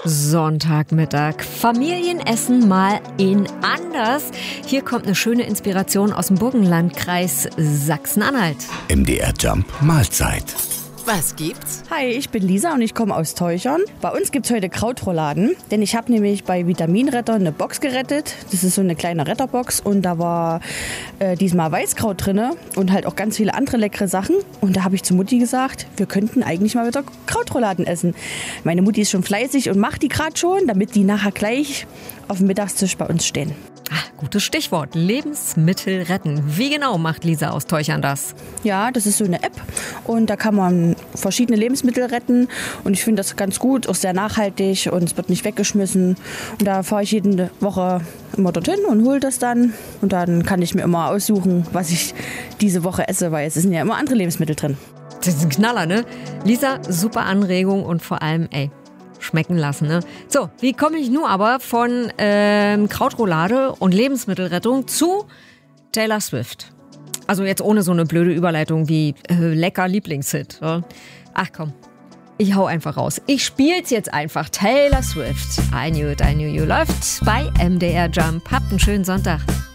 Sonntagmittag. Familienessen mal in anders. Hier kommt eine schöne Inspiration aus dem Burgenlandkreis Sachsen-Anhalt. MDR Jump Mahlzeit. Was gibt's? Hi, ich bin Lisa und ich komme aus Teuchern. Bei uns gibt's heute Krautrouladen, denn ich habe nämlich bei Vitaminretter eine Box gerettet. Das ist so eine kleine Retterbox und da war diesmal Weißkraut drin und halt auch ganz viele andere leckere Sachen. Und da habe ich zu Mutti gesagt, wir könnten eigentlich mal wieder Krautrouladen essen. Meine Mutti ist schon fleißig und macht die gerade schon, damit die nachher gleich auf dem Mittagstisch bei uns stehen. Gutes Stichwort, Lebensmittel retten. Wie genau macht Lisa aus Teuchern das? Ja, das ist so eine App und da kann man verschiedene Lebensmittel retten und ich finde das ganz gut, auch sehr nachhaltig und es wird nicht weggeschmissen. Und da fahre ich jede Woche immer dorthin und hole das dann und dann kann ich mir immer aussuchen, was ich diese Woche esse, weil es sind ja immer andere Lebensmittel drin. Das ist ein Knaller, ne? Lisa, super Anregung und vor allem, schmecken lassen, ne? So, wie komme ich nun aber von Krautroulade und Lebensmittelrettung zu Taylor Swift? Also jetzt ohne so eine blöde Überleitung wie lecker Lieblingshit. Ja? Ach komm, ich hau einfach raus. Ich spiel's jetzt einfach. Taylor Swift. I knew you läuft bei MDR Jump. Habt einen schönen Sonntag.